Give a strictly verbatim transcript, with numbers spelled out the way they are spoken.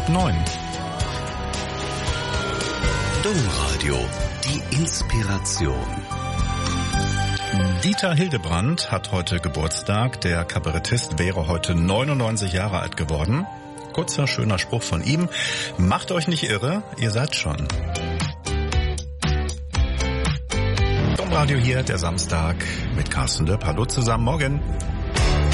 halb neun. Domradio, die Inspiration. Dieter Hildebrandt hat heute Geburtstag. Der Kabarettist wäre heute neunundneunzig Jahre alt geworden. Kurzer, schöner Spruch von ihm. Macht euch nicht irre, ihr seid schon. Domradio hier, der Samstag mit Carsten Döpp. Hallo zusammen, morgen.